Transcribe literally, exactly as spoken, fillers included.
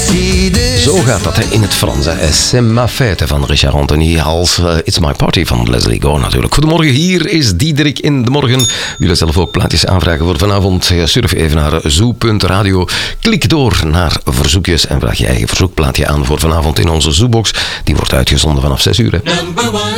Zo gaat dat hè, in het Frans. Hè. C'est ma fête van Richard Anthony als uh, It's My Party van Leslie Gore natuurlijk. Goedemorgen, hier is Diederik in de morgen. Jullie zelf ook plaatjes aanvragen voor vanavond. Surf even naar zoo punt radio. Klik door naar verzoekjes en vraag je eigen verzoekplaatje aan voor vanavond in onze Zoobox. Die wordt uitgezonden vanaf zes uur. Hè.